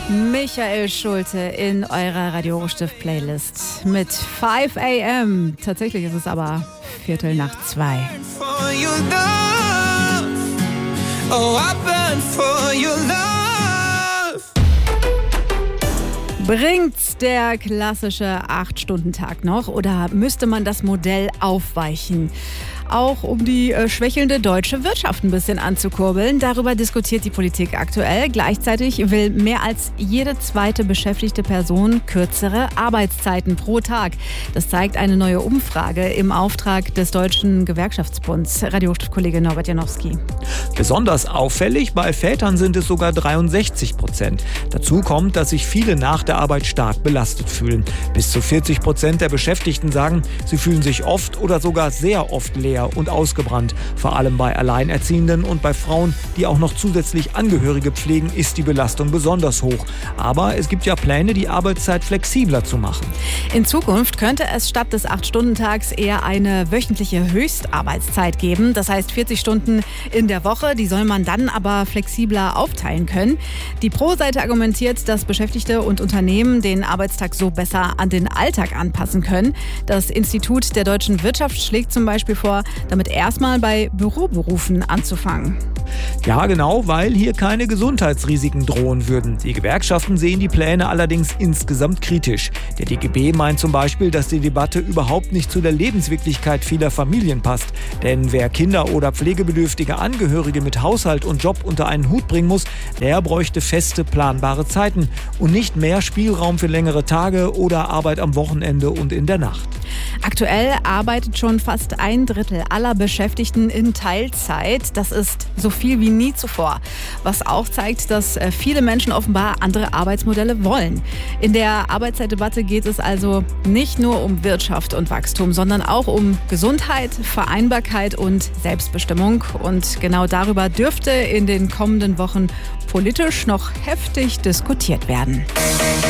Michael Schulte in eurer Radio Hochstift-Playlist mit 5 a.m. Tatsächlich ist es aber 2:15. Bringt der klassische 8-Stunden-Tag noch oder müsste man das Modell aufweichen? Auch um die schwächelnde deutsche Wirtschaft ein bisschen anzukurbeln. Darüber diskutiert die Politik aktuell. Gleichzeitig will mehr als jede zweite beschäftigte Person kürzere Arbeitszeiten pro Tag. Das zeigt eine neue Umfrage im Auftrag des Deutschen Gewerkschaftsbunds. Radio-Kollege Norbert Janowski. Besonders auffällig, bei Vätern sind es sogar 63%. Dazu kommt, dass sich viele nach der Arbeit stark belastet fühlen. Bis zu 40% der Beschäftigten sagen, sie fühlen sich oft oder sogar sehr oft leer und ausgebrannt. Vor allem bei Alleinerziehenden und bei Frauen, die auch noch zusätzlich Angehörige pflegen, ist die Belastung besonders hoch. Aber es gibt ja Pläne, die Arbeitszeit flexibler zu machen. In Zukunft könnte es statt des 8-Stunden-Tags eher eine wöchentliche Höchstarbeitszeit geben. Das heißt 40 Stunden in der Woche. Die soll man dann aber flexibler aufteilen können. Die Pro-Seite argumentiert, dass Beschäftigte und Unternehmen den Arbeitstag so besser an den Alltag anpassen können. Das Institut der deutschen Wirtschaft schlägt zum Beispiel vor, damit erstmal bei Büroberufen anzufangen. Ja, genau, weil hier keine Gesundheitsrisiken drohen würden. Die Gewerkschaften sehen die Pläne allerdings insgesamt kritisch. Der DGB meint zum Beispiel, dass die Debatte überhaupt nicht zu der Lebenswirklichkeit vieler Familien passt. Denn wer Kinder oder pflegebedürftige Angehörige mit Haushalt und Job unter einen Hut bringen muss, der bräuchte feste, planbare Zeiten und nicht mehr Spielraum für längere Tage oder Arbeit am Wochenende und in der Nacht. Aktuell arbeitet schon fast 1/3 aller Beschäftigten in Teilzeit. Das ist so viel wie nie zuvor. Was auch zeigt, dass viele Menschen offenbar andere Arbeitsmodelle wollen. In der Arbeitszeitdebatte geht es also nicht nur um Wirtschaft und Wachstum, sondern auch um Gesundheit, Vereinbarkeit und Selbstbestimmung. Und genau darüber dürfte in den kommenden Wochen politisch noch heftig diskutiert werden.